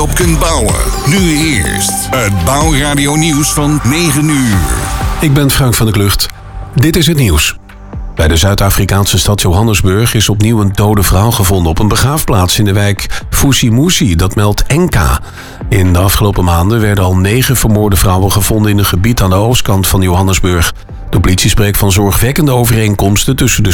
op kunt bouwen. Nu eerst het Bouwradio nieuws van 9 uur. Ik ben Frank van der Klucht. Dit is het nieuws. Bij de Zuid-Afrikaanse stad Johannesburg is opnieuw een dode vrouw gevonden op een begraafplaats in de wijk Fusimusi, dat meldt Enka. In de afgelopen maanden werden al 9 vermoorde vrouwen gevonden in een gebied aan de oostkant van Johannesburg. De politie spreekt van zorgwekkende overeenkomsten tussen de